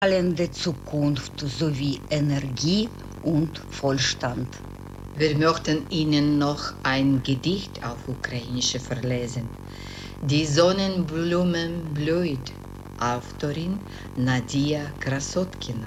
strahlende Zukunft sowie Energie und Wohlstand. Wir möchten Ihnen noch ein Gedicht auf Ukrainisch verlesen. Die Sonnenblume blüht. Autorin Надія Красоткіна.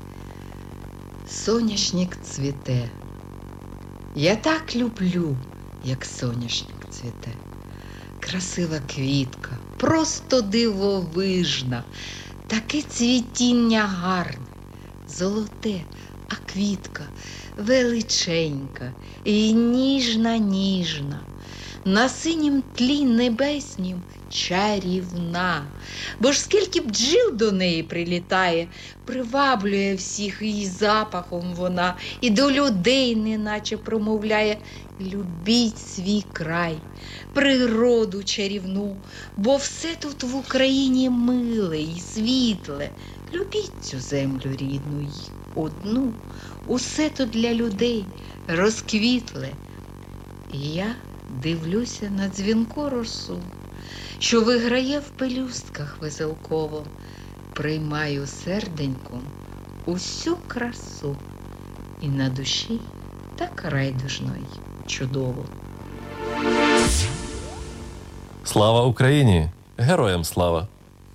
Соняшник цвіте. Я так люблю, як соняшник цвіте. Красива квітка, просто дивовижна. Таке цвітіння гарне, золоте, а квітка величенька і ніжна-ніжна. На синім тлі небеснім чарівна. Бо ж скільки бджіл до неї прилітає, приваблює всіх її запахом вона, і до людей неначе промовляє: любіть свій край, природу чарівну, бо все тут в Україні миле і світле. Любіть цю землю рідну й одну, усе тут для людей розквітле. І я дивлюся на дзвінку росу, що виграє в пелюстках веселково, приймаю серденьком усю красу, і на душі так райдужно й чудово. Слава Україні! Героям слава!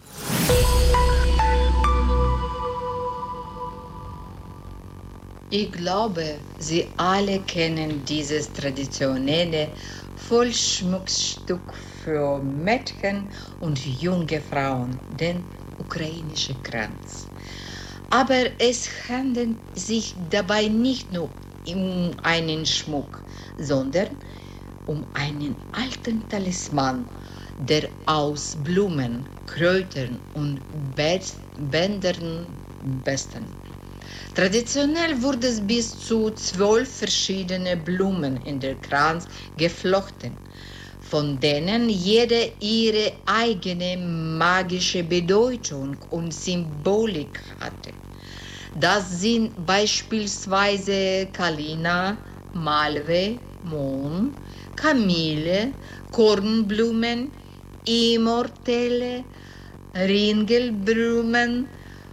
Ich glaube, Sie alle kennen dieses traditionelle Vollschmuckstück für Mädchen und junge Frauen, den ukrainischen Kranz. Aber es handelt sich dabei nicht nur um einen Schmuck, sondern um einen alten Talisman, der aus Blumen, Kräutern und Bändern besteht. Traditionell wurde es bis zu 12 verschiedene Blumen in der Kranz geflochten, von denen jede ihre eigene magische Bedeutung und Symbolik hatte. Das sind beispielsweise Kalina, Malve, Mohn, Kamille, Kornblumen, Immortelle, Ringelblumen,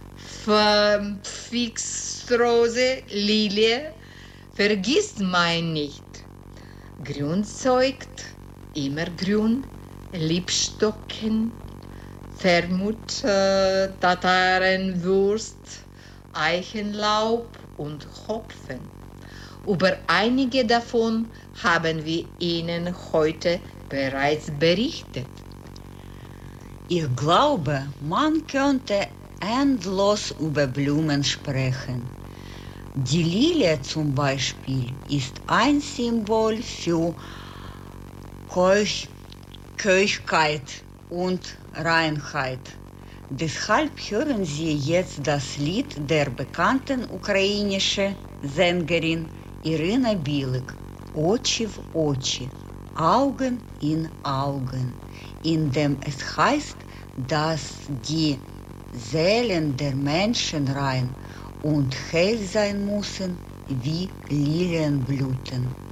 Pfixrose, Lilie, Vergissmein nicht. Grünzeug, Immergrün, Liebstocken, Vermut, Tatarenwurst, Eichenlaub und Hopfen. Über einige davon haben wir Ihnen heute bereits berichtet. Ich glaube, man könnte endlos über Blumen sprechen. Die Lilie zum Beispiel ist ein Symbol für Keuschheit und Reinheit. Deshalb hören Sie jetzt das Lied der bekannten ukrainischen Sängerin Irina Bilek, Очі в очі, Augen in Augen, in dem es heißt, dass die Seelen der Menschen rein und hell sein müssen wie Lilienblüten.